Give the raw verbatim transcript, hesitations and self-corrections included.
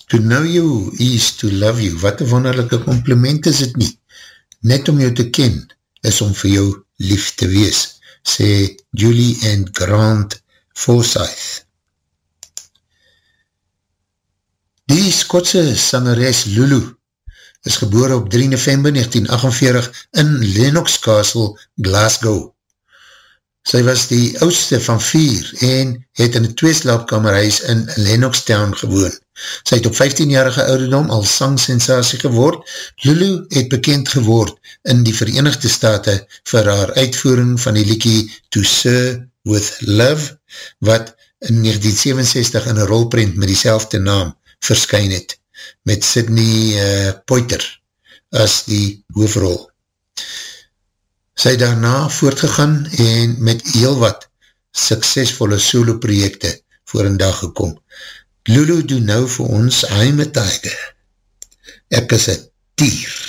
To know you is to love you. Wat een wonderlijke compliment is het nie. Net om jou te ken, is om vir jou lief te wees, sê Julie and Grant Forsyth. Die Skotse sangeres Lulu is gebore op drie November negentien agt-en-veertig in Lennox Castle, Glasgow. Sy was die oudste van vier en het in een tweeslaapkamerhuis in Lennoxtown gewoon. Sy het op vijftienjarige ouderdom al sangsensasie geword. Lulu het bekend geword in die Verenigde State vir haar uitvoering van die liedjie To Sir With Love, wat in negentien sewenenzestig in een rolprent met diezelfde naam verskyn het, met Sidney uh, Poitier as die hoofrol. Sy het daarna voortgegaan en met heel wat suksesvolle solo-projekte voor een dag gekom. Lulu doen nou vir ons I'm a Tiger. Ek is een tier.